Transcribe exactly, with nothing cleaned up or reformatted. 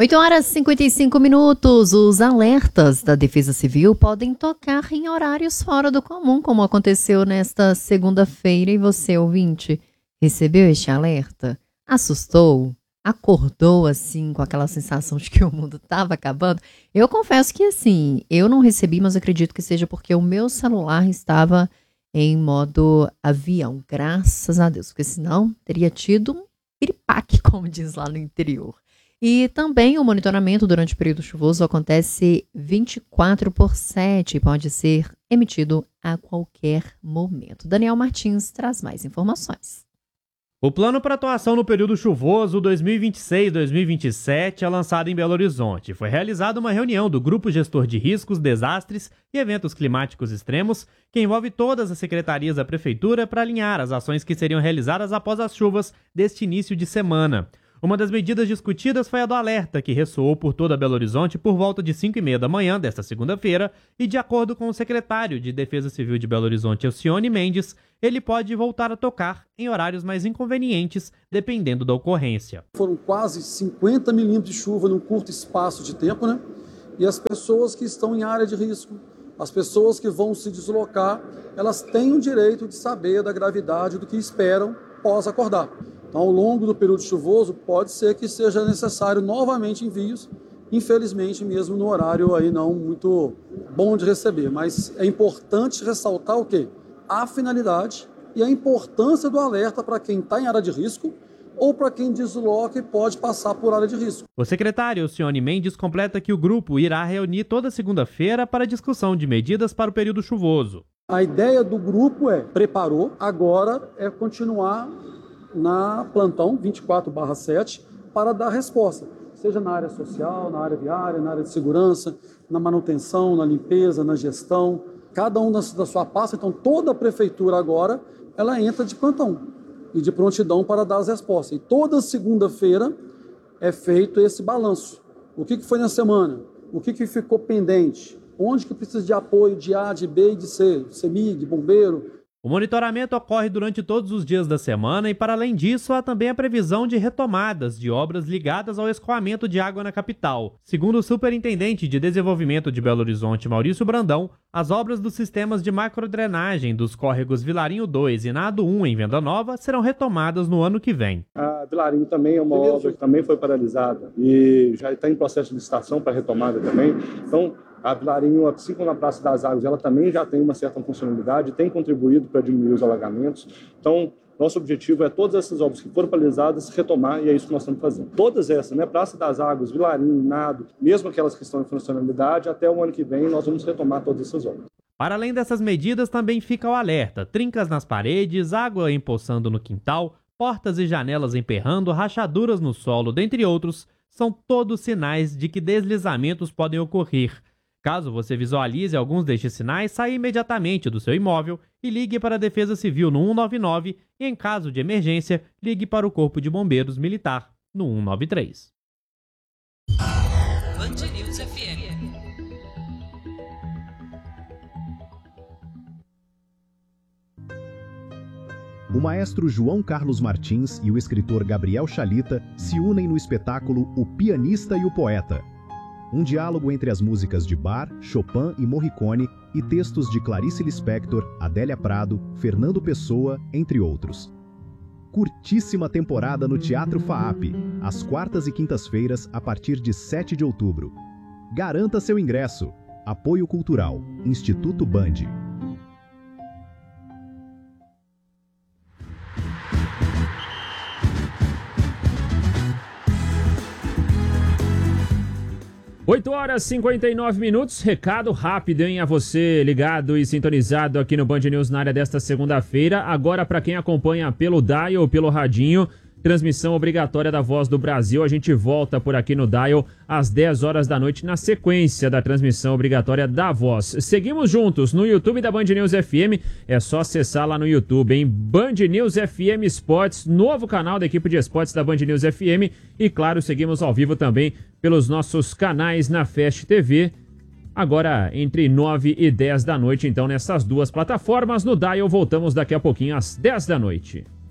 oito horas e cinquenta e cinco minutos. Os alertas da Defesa Civil podem tocar em horários fora do comum, como aconteceu nesta segunda-feira. E você, ouvinte, recebeu este alerta? Assustou? Acordou assim com aquela sensação de que o mundo estava acabando? Eu confesso que assim, eu não recebi, mas acredito que seja porque o meu celular estava em modo avião, graças a Deus, porque senão teria tido um piripaque, como diz lá no interior. E também o monitoramento durante o período chuvoso acontece vinte e quatro por sete e pode ser emitido a qualquer momento. Daniel Martins traz mais informações. O plano para atuação no período chuvoso dois mil e vinte e seis dois mil e vinte e sete é lançado em Belo Horizonte. Foi realizada uma reunião do Grupo Gestor de Riscos, Desastres e Eventos Climáticos Extremos, que envolve todas as secretarias da Prefeitura para alinhar as ações que seriam realizadas após as chuvas deste início de semana. Uma das medidas discutidas foi a do alerta, que ressoou por toda Belo Horizonte por volta de cinco e meia da manhã desta segunda-feira, e de acordo com o secretário de Defesa Civil de Belo Horizonte, Alcione Mendes, ele pode voltar a tocar em horários mais inconvenientes, dependendo da ocorrência. Foram quase cinquenta milímetros de chuva num curto espaço de tempo, né? E as pessoas que estão em área de risco, as pessoas que vão se deslocar, elas têm o direito de saber da gravidade do que esperam pós acordar. Então, ao longo do período chuvoso, pode ser que seja necessário novamente envios, infelizmente mesmo no horário aí não muito bom de receber. Mas é importante ressaltar o quê? A finalidade e a importância do alerta para quem está em área de risco ou para quem desloca e pode passar por área de risco. O secretário Alcione Mendes completa que o grupo irá reunir toda segunda-feira para discussão de medidas para o período chuvoso. A ideia do grupo é, preparou, agora é continuar na plantão vinte e quatro barra sete para dar resposta, seja na área social, na área viária, na área de segurança, na manutenção, na limpeza, na gestão, cada um da sua pasta. Então toda a prefeitura agora ela entra de plantão e de prontidão para dar as respostas. E toda segunda-feira é feito esse balanço. O que foi na semana? O que ficou pendente? Onde que precisa de apoio de A, de B e de C? CEMIG, bombeiro. O monitoramento ocorre durante todos os dias da semana e, para além disso, há também a previsão de retomadas de obras ligadas ao escoamento de água na capital. Segundo o superintendente de desenvolvimento de Belo Horizonte, Maurício Brandão, as obras dos sistemas de macrodrenagem dos córregos Vilarinho dois e Nado um em Venda Nova serão retomadas no ano que vem. A Vilarinho também é uma Primeiro, obra que também foi paralisada e já está em processo de licitação para retomada também. Então, a Vilarinho, assim como na Praça das Águas, ela também já tem uma certa funcionalidade, tem contribuído para diminuir os alagamentos. Então, nosso objetivo é todas essas obras que foram paralisadas retomar, e é isso que nós estamos fazendo. Todas essas, né? Praça das Águas, Vilarinho, Nado, mesmo aquelas que estão em funcionalidade, até o ano que vem nós vamos retomar todas essas obras. Para além dessas medidas, também fica o alerta: trincas nas paredes, água empoçando no quintal, portas e janelas emperrando, rachaduras no solo, dentre outros, são todos sinais de que deslizamentos podem ocorrer. Caso você visualize alguns destes sinais, saia imediatamente do seu imóvel e ligue para a Defesa Civil no um nove nove e, em caso de emergência, ligue para o Corpo de Bombeiros Militar no um nove três. Band News F M. O maestro João Carlos Martins e o escritor Gabriel Chalita se unem no espetáculo O Pianista e o Poeta. Um diálogo entre as músicas de Bach, Chopin e Morricone e textos de Clarice Lispector, Adélia Prado, Fernando Pessoa, entre outros. Curtíssima temporada no Teatro FAAP, às quartas e quintas-feiras, a partir de sete de outubro. Garanta seu ingresso. Apoio Cultural, Instituto Band. oito horas e cinquenta e nove minutos, recado rápido, hein, a você ligado e sintonizado aqui no Band News na área desta segunda-feira. Agora, para quem acompanha pelo dial ou pelo radinho, transmissão obrigatória da Voz do Brasil. A gente volta por aqui no dial às dez horas da noite na sequência da transmissão obrigatória da Voz. Seguimos juntos no YouTube da Band News F M, é só acessar lá no YouTube, hein? Band News F M Esportes, novo canal da equipe de esportes da Band News F M, e claro, seguimos ao vivo também pelos nossos canais na Fast T V, agora entre nove e dez da noite, então nessas duas plataformas. No dial voltamos daqui a pouquinho às dez da noite.